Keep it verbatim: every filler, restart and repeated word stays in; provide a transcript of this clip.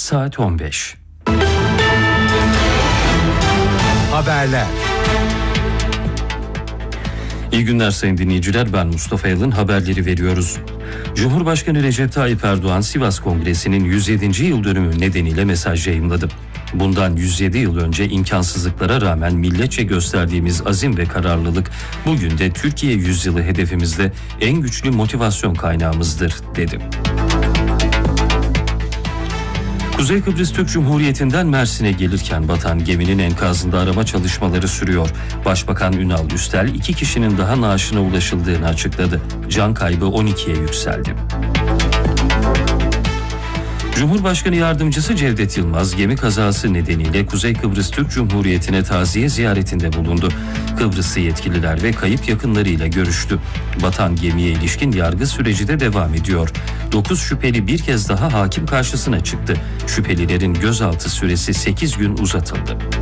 saat on beş. Haberler. İyi günler sayın dinleyiciler, ben Mustafa Yalın, haberleri veriyoruz. Cumhurbaşkanı Recep Tayyip Erdoğan Sivas Kongresi'nin yüz yedinci yıl dönümü nedeniyle mesaj yayımladı. Bundan yüz yedi yıl önce imkansızlıklara rağmen milletçe gösterdiğimiz azim ve kararlılık bugün de Türkiye yüzyılı hedefimizde en güçlü motivasyon kaynağımızdır dedi. Kuzey Kıbrıs Türk Cumhuriyeti'nden Mersin'e gelirken batan geminin enkazında arama çalışmaları sürüyor. Başbakan Ünal Üstel iki kişinin daha naaşına ulaşıldığını açıkladı. Can kaybı on ikiye yükseldi. Cumhurbaşkanı Yardımcısı Cevdet Yılmaz gemi kazası nedeniyle Kuzey Kıbrıs Türk Cumhuriyeti'ne taziye ziyaretinde bulundu. Kıbrıslı yetkililer ve kayıp yakınlarıyla görüştü. Batan gemiye ilişkin yargı süreci de devam ediyor. dokuz şüpheli bir kez daha hakim karşısına çıktı. Şüphelilerin gözaltı süresi sekiz gün uzatıldı.